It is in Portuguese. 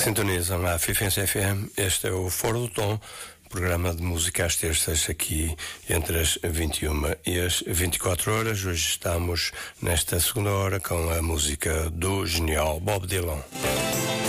Sintonizam a Fifense FM. Este é o Fora do Tom, programa de música às terças, aqui entre as 21 e as 24 horas. Hoje estamos nesta segunda hora com a música do genial Bob Dylan.